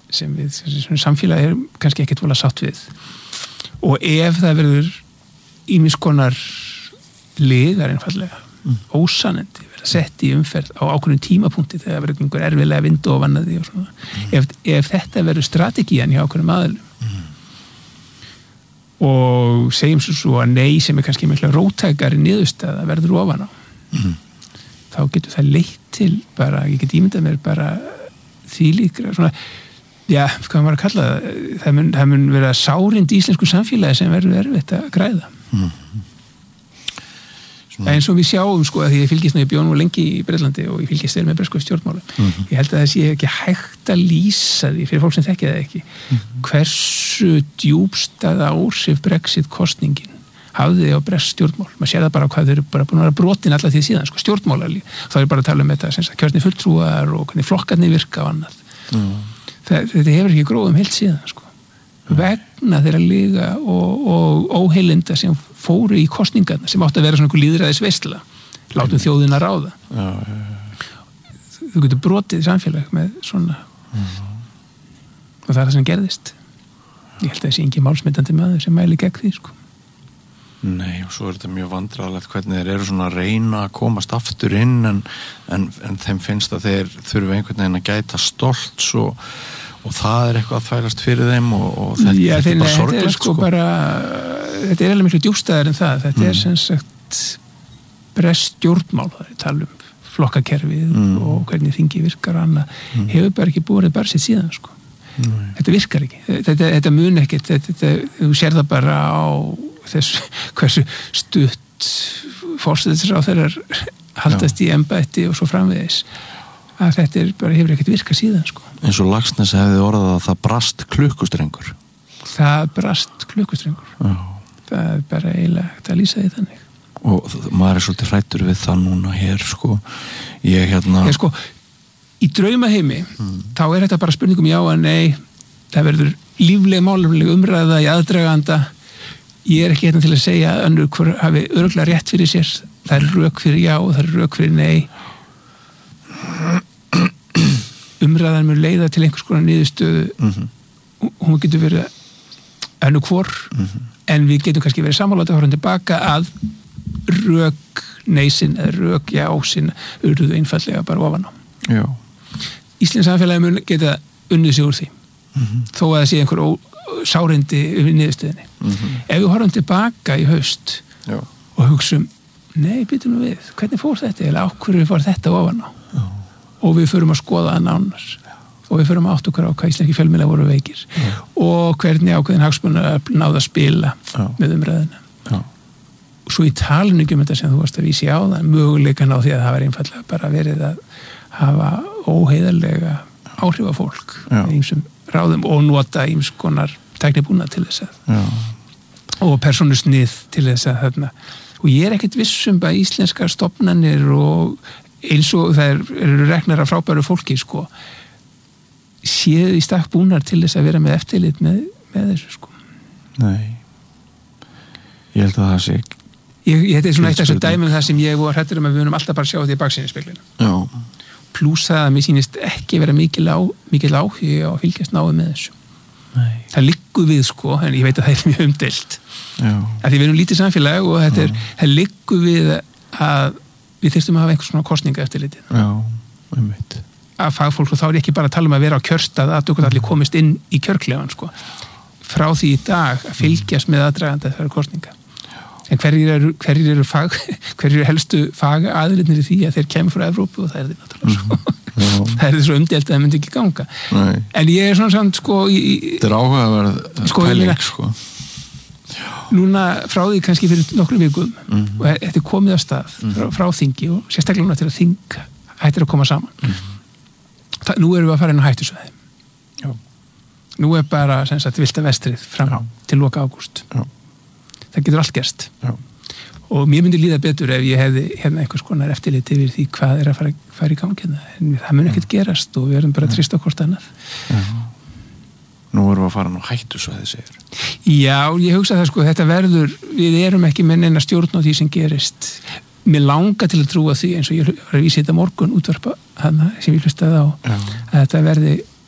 sem samfélagi kannski ekkert vola sátt við og ef það verður ýmis konar lygar einfallega ósannindi verða sett í umferð á ákveðnum tímapunkti þegar verður einhver erfiðlega vind og vannaði og svona ef þetta verður strategían hjá ákveðnum aðilum og segjum svo að nei sem kannski mikla róttækari niðurstaða verður ofan á þá getur það leitt til bara, ég get ímyndað mér bara þvílíkra svona, já, hvað maður að kalla það mun vera sárind í íslensku samfélagi sem verður erfitt að græða eins og við sjáum sko að því ég fylgist nú, ég bjó nú lengi í Bretlandi og ég fylgist með bresku stjórnmálum ég held að það sé ekki hægt að lýsa því fyrir fólk sem þekkja það ekki hversu djúpstæða áhrif Brexit kosningin hafði á bresk stjórnmál, maður sér það bara hvað þau eru bara búin að vera brotin alla því síðan, sko, stjórnmálar þá er bara að tala þetta, sem sagt, kjörnir fulltrúar og hvernig flokkarnir virka og annað þetta hefur ekki gróðum heilt síðan, sko vegna þeirra liga og óheilinda sem fóru í kosningarna sem átti að vera svona einhver lýðræðis veisla látum þjóðina ráða þú getur brotið í samfélag með svona og það er það sem gerðist ég held að það sé engin málsmetandi maður sem mæli gegn því, sko Nei, og svo er þetta mjög vandræðalegt hvernig þeir eru svona að reyna að komast aftur inn en þeim finnst að þeir þurfa einhvern veginn að gæta stolts og það er eitthvað að þvælast fyrir þeim og þetta er bara sorglegt, sko. Þetta er alveg miklu djúpstæðar en það þetta er sem sagt bresk stjórnmál, það er tala flokkakerfið og hvernig þingi virkar og annað, hefur bara ekki búið bara sitt síðan, sko þetta virkar ekki, þetta mun ekkert þú sér það bara á þess hversu stutt forsætisráðherrar haldast í embætti og svo framvegis að þetta er bara hefur ekkert virkað síðan, sko eins og Laxness hefði orðað að það brast klukkustrengur það er bara eiginlega hægt að lýsa því þannig og maður er svolítið hrættur við það núna hér, sko ég sko, í draumaheimi þá er þetta bara spurningum já að nei það verður lífleg málefnileg umræða í aðdraganda ég er ekki hérna til að segja að önnur hver hafi örugglega rétt fyrir sér það er rök fyrir já og það er rök fyrir nei umræðan mun leiða til einhvers konar niðurstöðu hún getur verið önnur hvor en við getum kannski verið sammálaðið að horfa tilbaka að rök neysinn eða rök jásinn urðu einfallega bara ofan á Íslensk samfélagi mun geta unnið sig úr því þó að það sé einhver sárindi við niðurstöðinni ef við horfum tilbaka í haust og hugsum, nei, býtum við hvernig fór þetta, eða á hverju fór þetta ofan á og við förum að skoða það nánar og við förum að átta okkur á hvað íslenski fjölmiðlar voru veikir og hvernig ákveðin hagsmunir náða að spila með umræðina og svo í talinu um þetta sem þú varst að vísi á það möguleikan á því að það var einfallega bara verið að hafa óheiðarlega áhrif á fólk með ýmsum ráðum og nota ýms konar tæknibúna til þess að og persónusnið til þess að þarna og ég er ekkert vissum að íslenskar stofnanir og eins og það eru reknar af frábæru fólki, sko séu í stakk búnar til þess að vera með eftirlit með þessu, sko Nei ég held að það sé þetta er svona eitt af þessu dæmum það sem ég var hrættur að við munum alltaf bara sjá þetta í baksýnisspeglinum plús það að mér sýnist ekki vera mikil áhugi á að fylgjast náðu með þessu það liggur við, sko, en ég veit að það er mjög umdeilt að því við erum lítið samfélag og það liggur við að við þyrstum að hafa einhvers svona kosninga eftir litið að fagfólk og þá er ekki bara að tala um að vera á kjörstað að okkur allir komist inn í kjörklefan, sko frá því í dag að fylgjast með aðdraganda þessari kosninga en hverjir eru helstu fagaðilirnir í því að þeir kemur frá Evrópu og það er því náttúrulega það er því svo umdeilt að það myndi ekki ganga en ég er svona samt, sko þetta er áhugaverð pæling, sko núna frá því kannski fyrir nokkru vikum og þetta er komið af stað frá þingi og sérstaklega núna til að þing hættir að koma saman nú erum við að fara inn á hættusvæði nú er bara sem sagt vilda vestrið fram til loka ágúst það getur allt gerst og mér myndi líða betur ef ég hefði hérna einhvers konar eftirlit yfir því hvað er að fara í gangi en það mun ekkert gerast og við erum bara að trista hvort annað Nú erum við að fara á hættusvæði, segir. Já, ég hugsa það, sko, þetta verður, við erum ekki með neina stjórn á því sem gerist. Mér langar til að trúa því, eins og ég var að vísa þetta morgun útvarpa hana sem ég hlustaði á, að þetta verði